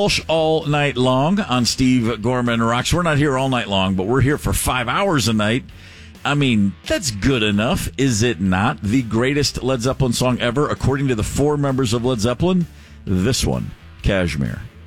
All night long on Steve Gorman Rocks. We're not here all night long, but we're here for 5 hours a night. I mean, that's good enough, is it not? The greatest Led Zeppelin song ever, according to the 4 members of Led Zeppelin, this one, Kashmir.